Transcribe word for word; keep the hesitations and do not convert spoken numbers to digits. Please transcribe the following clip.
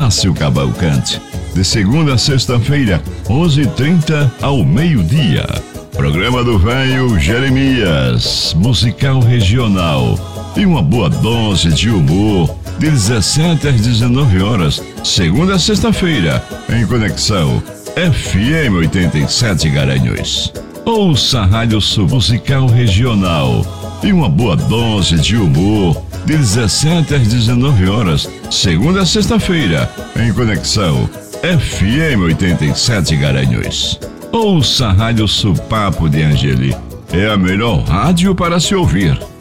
Márcio Cavalcante. De segunda a sexta-feira, onze e trinta ao meio-dia. Programa do Velho Jeremias, musical regional. E uma boa dose de humor, de dezessete às dezenove horas, segunda a sexta-feira, em Conexão F M oitenta e sete Garanhuns. Ouça a Rádio Sul Musical Regional. E uma boa dose de humor, de dezessete às dezenove horas, segunda a sexta-feira, em Conexão F M oitenta e sete Garanhuns. Ouça a Rádio Sul Papo de Angeli. É a melhor rádio para se ouvir.